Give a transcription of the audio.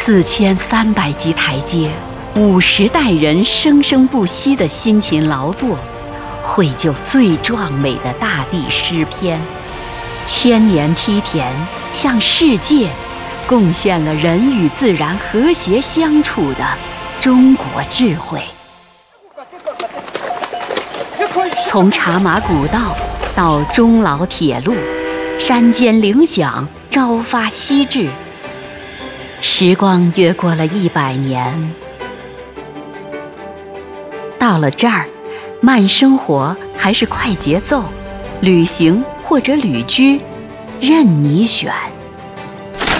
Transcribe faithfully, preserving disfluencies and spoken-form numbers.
四千三百级台阶，五十代人生生不息的辛勤劳作，绘就最壮美的大地诗篇。千年梯田向世界贡献了人与自然和谐相处的中国智慧。从茶马古道到中老铁路，山间铃响，朝发夕至。时光越过了一百年，到了这儿，慢生活还是快节奏，旅行或者旅居，任你选。